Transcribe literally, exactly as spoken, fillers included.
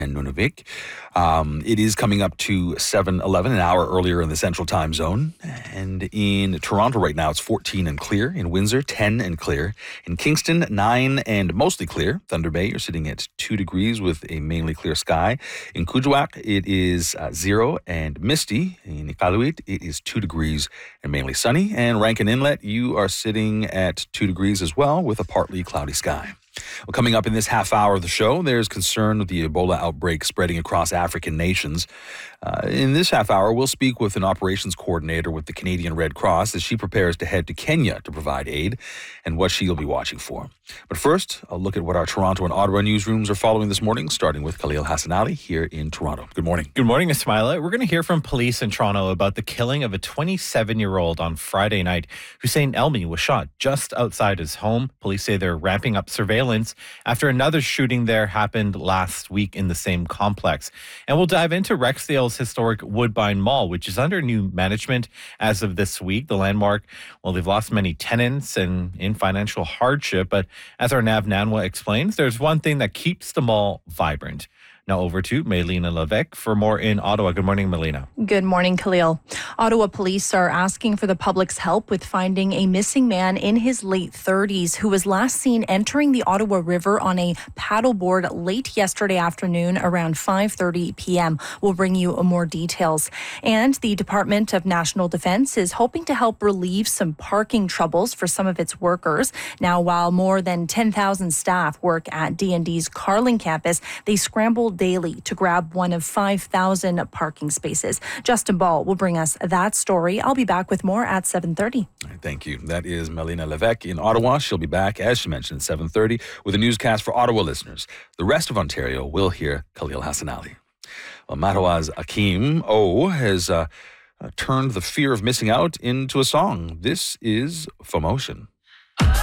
and Nunavik. Um, it is coming up to seven eleven, an hour earlier in the Central Time Zone. And in Toronto right now, it's fourteen and clear. In Windsor, ten and clear. In Kingston, nine and mostly clear. Thunder Bay, you're sitting at two degrees with a mainly clear sky. In Kuujjuaq, it is uh, zero and misty. In Iqaluit, it is two degrees and mainly sunny. And Rankin Inlet, you are sitting at two degrees as well with a partly cloudy sky. Well, coming up in this half hour of the show, there's concern with the Ebola outbreak spreading across African nations. Uh, in this half hour, we'll speak with an operations coordinator with the Canadian Red Cross as she prepares to head to Kenya to provide aid and what she'll be watching for. But first, a look at what our Toronto and Ottawa newsrooms are following this morning, starting with Khalil Hassanali here in Toronto. Good morning. Good morning, Ismaila. We're going to hear from police in Toronto about the killing of a twenty-seven-year-old on Friday night. Hussein Elmi was shot just outside his home. Police say they're ramping up surveillance after another shooting there happened last week in the same complex. And we'll dive into Rexdale's historic Woodbine Mall, which is under new management as of this week. The landmark, well, they've lost many tenants and in financial hardship. But as our Nav Nanwa explains, there's one thing that keeps the mall vibrant. Now over to Melina Levesque for more in Ottawa. Good morning, Melina. Good morning, Khalil. Ottawa police are asking for the public's help with finding a missing man in his late thirties who was last seen entering the Ottawa River on a paddleboard late yesterday afternoon around five thirty p.m. We'll bring you more details. And the Department of National Defence is hoping to help relieve some parking troubles for some of its workers. Now, while more than ten thousand staff work at D and D's Carling campus, they scramble daily to grab one of five thousand parking spaces. Justin Ball will bring us that story. I'll be back with more at seven thirty. Thank you. That is Melina Levesque in Ottawa. She'll be back, as she mentioned, at seven thirty with a newscast for Ottawa listeners. The rest of Ontario will hear Khalil Hassanali. Well, Mattawa's Akeem O has uh, uh, turned the fear of missing out into a song. This is Fomotion.